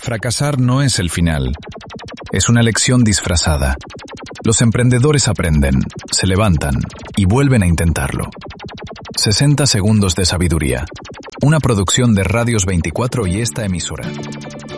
Fracasar no es el final. Es una lección disfrazada. Los emprendedores aprenden, se levantan y vuelven a intentarlo. 60 segundos de sabiduría. Una producción de Radios 24 y esta emisora.